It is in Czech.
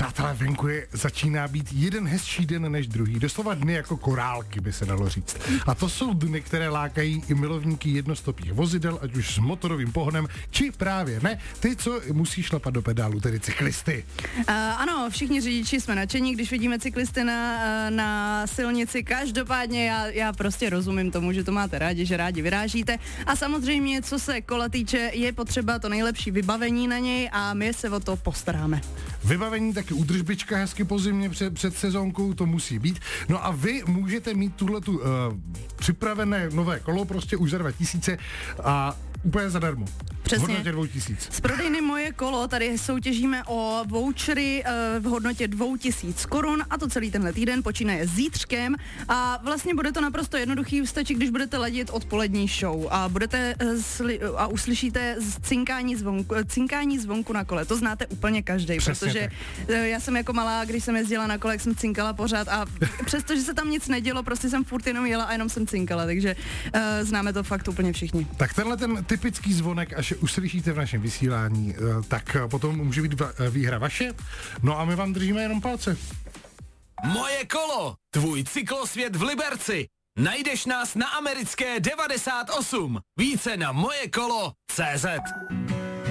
Přátelé, venku začíná být jeden hezčí den než druhý. Doslova dny jako korálky, by se dalo říct. A to jsou dny, které lákají i milovníky jednostopých vozidel, ať už s motorovým pohonem, či právě ne, ty, co musí šlapat do pedálu, tedy cyklisty. Ano, všichni řidiči jsme nadšení, když vidíme cyklisty na silnici. Každopádně já prostě rozumím tomu, že to máte rádi, že rádi vyrážíte. A samozřejmě, co se kola týče, je potřeba to nejlepší vybavení na něj a my se o to postaráme. Vybavení, taky údržbička hezky po zimě před sezónkou, to musí být. No a vy můžete mít tuhletu připravené nové kolo prostě už za 2000 a úplně zadarmo. Přesně. V hodnotě 2000. Z prodejny Moje kolo tady soutěžíme o vouchery v hodnotě 2000 korun a to celý tenhle týden počínaje zítřkem a vlastně bude to naprosto jednoduchý, stačí, když budete ladit odpolední show a budete a uslyšíte cinkání zvonku na kole. To znáte úplně každý, protože já jsem jako malá, když jsem jezdila na kole, jsem cinkala pořád a přestože se tam nic nedělo, prostě jsem furt jenom jela a jenom jsem cinkala, takže známe to fakt úplně všichni. Tak tenhle ten typický zvonek, až uslyšíte v našem vysílání, tak potom může být výhra vaše. No a my vám držíme jenom palce. Moje kolo, tvůj cyklosvět v Liberci. Najdeš nás na Americké 98. Více na mojekolo.cz.